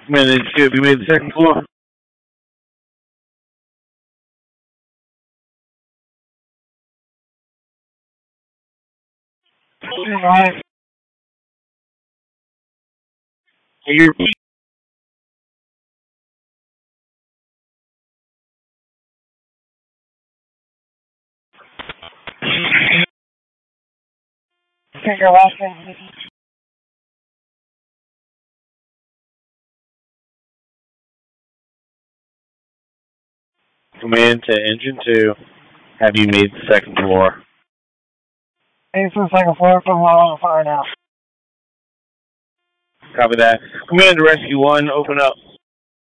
Command HQ, have you made the second floor? Right. You take your last name. Command to Engine 2, have you made the second floor? It's the second floor, put them all on fire now. Copy that. Command to Rescue 1, open up.